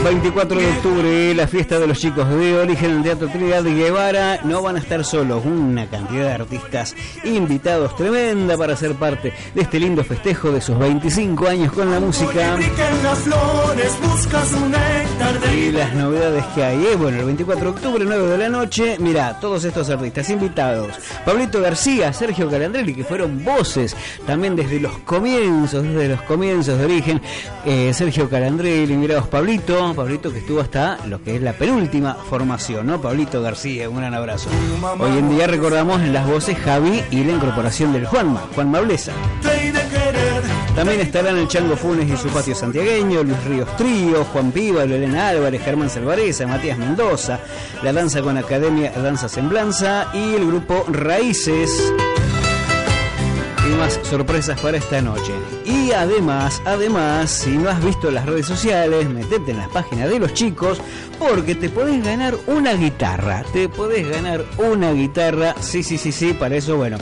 24 de octubre, la fiesta de los chicos de Origen en el Teatro Trinidad de Guevara. No van a estar solos, una cantidad de artistas invitados tremenda para ser parte de este lindo festejo de sus 25 años con la música. Y las novedades que hay, bueno, el 24 de octubre, 9 de la noche, mirá, todos estos artistas invitados. Pablito García, Sergio Calandrelli, que fueron voces también desde los comienzos de Origen. Sergio Calandrelli, mirados, Pablito que estuvo hasta lo que es la penúltima formación, ¿no? Pablito García, un gran abrazo. Hoy en día recordamos las voces Javi y la incorporación del Juanma Blesa. También estarán el Chango Funes y su patio santiagueño, Luis Ríos Trío, Juan Piva, Elena Álvarez, Germán Salvareza, Matías Mendoza, la danza con Academia Danza Semblanza y el grupo Raíces. Y más sorpresas para esta noche. Y además, si no has visto las redes sociales, metete en las páginas de los chicos, porque te podés ganar una guitarra. Sí, para eso, bueno,